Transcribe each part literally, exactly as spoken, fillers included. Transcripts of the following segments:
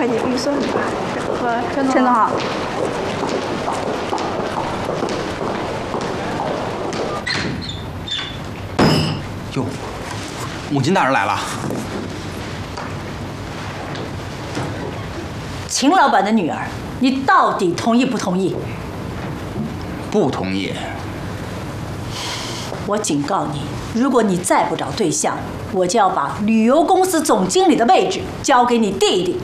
会计预算吧。和陈总， 陈总好。 哟，母亲大人来了。 秦老板的女儿，你到底同意不同意？ 不同意。 我警告你，如果你再不找对象，我就要把旅游公司总经理的位置交给你弟弟。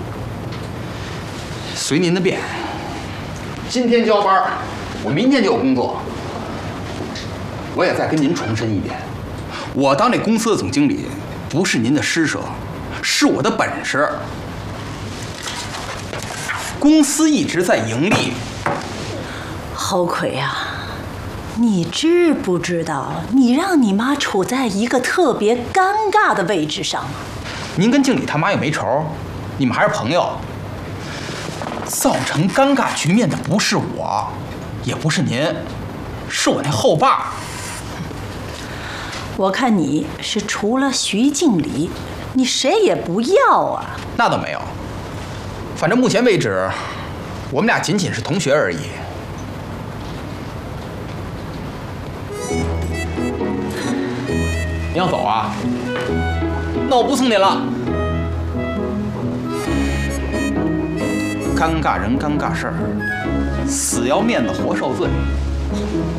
随您的便。今天交班，我明天就有工作。我也再跟您重申一遍，我当这公司的总经理，不是您的施舍，是我的本事。公司一直在盈利。 侯魁啊，你知不知道，你让你妈处在一个特别尴尬的位置上啊？ 您跟经理他妈又没仇，你们还是朋友。造成尴尬局面的不是我，也不是您，是我那后爸。 我看你是除了徐经理，你谁也不要啊。 那倒没有，反正目前为止，我们俩仅仅是同学而已。你要走啊？那我不送你了。尴尬人，尴尬事儿，死要面子活受罪。